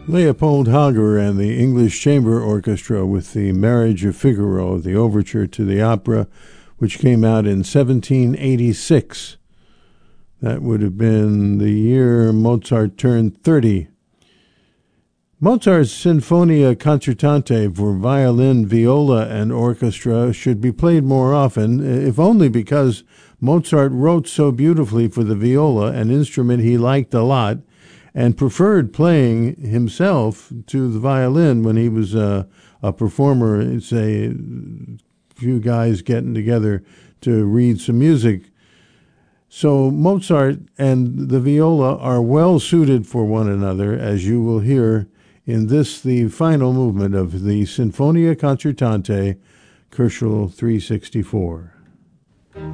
Leopold Hager and the English Chamber Orchestra with the Marriage of Figaro, the overture to the opera, which came out in 1786. That would have been the year Mozart turned 30. Mozart's Sinfonia Concertante for violin, viola, and orchestra should be played more often, if only because Mozart wrote so beautifully for the viola, an instrument he liked a lot, and preferred playing himself to the violin when he was a performer. It's a few guys getting together to read some music. So Mozart and the viola are well suited for one another, as you will hear in this, the final movement of the Sinfonia Concertante, Köchel 364.